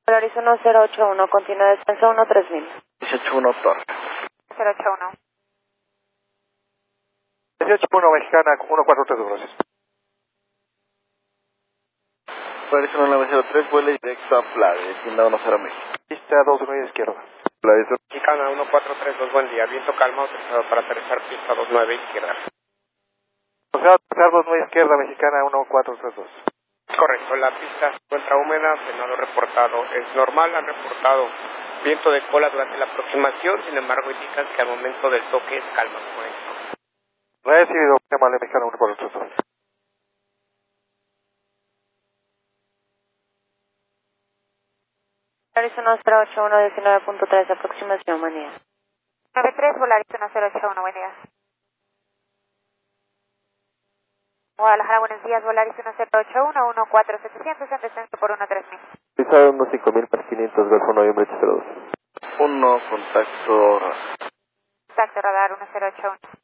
Polaris 1081, continúa descenso 13000. 181 Torre. 081. 181 Mexicana 143, gracias. Polaris 1903, vuela directo a Playa, tienda 10 México. Pista 29 izquierda. Polaris Mexicana 1432, buen día, viento calma, autorizado para aterrizar pista 29 izquierda. O sea, aterrizar 29 izquierda, Mexicana 1432. Correcto, la pista se encuentra húmeda, frenado reportado es normal, han reportado viento de cola durante la aproximación, sin embargo indican que al momento del toque es calma por eso. Recibido, llamale Mexicana 1432. Polaris 1081, 19.3, aproximación, buen día. 93, Polaris 1081, buen día. Guadalajara, buenos días, Polaris 1081, 14700, en descenso por 13000. Pista 15000 para 500, Golfo Noviembre 802. 1, contacto. Contacto radar 1081.